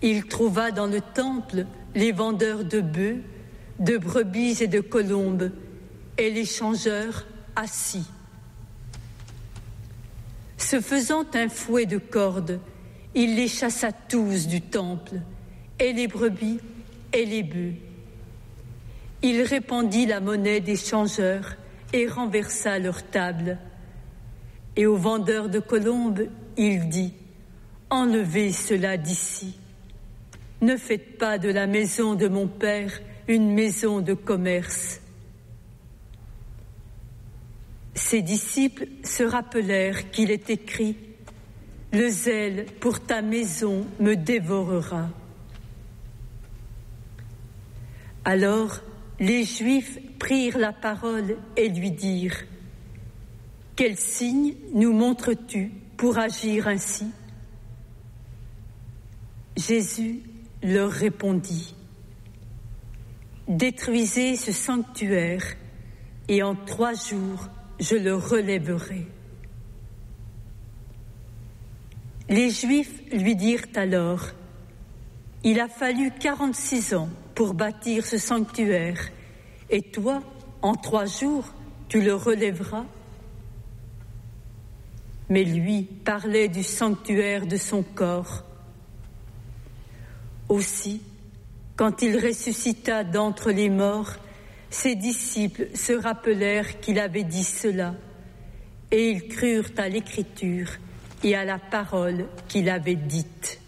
Il trouva dans le temple les vendeurs de bœufs, de brebis et de colombes, et les changeurs assis. Se faisant un fouet de cordes, il les chassa tous du temple, et les brebis et les bœufs. Il répandit la monnaie des changeurs et renversa leur table. Et aux vendeurs de colombes, il dit : enlevez cela d'ici. Ne faites pas de la maison de mon Père une maison de commerce. Ses disciples se rappelèrent qu'il est écrit : le zèle pour ta maison me dévorera. Alors les Juifs prirent la parole et lui dirent : quel signe nous montres-tu pour agir ainsi ? Jésus leur répondit : détruisez ce sanctuaire, et en 3 jours je le relèverai. Les Juifs lui dirent alors : il a fallu 46 ans pour bâtir ce sanctuaire, et toi, en 3 jours, tu le relèveras ? Mais lui parlait du sanctuaire de son corps. Aussi, quand il ressuscita d'entre les morts, ses disciples se rappelèrent qu'il avait dit cela, et ils crurent à l'Écriture et à la parole qu'il avait dite.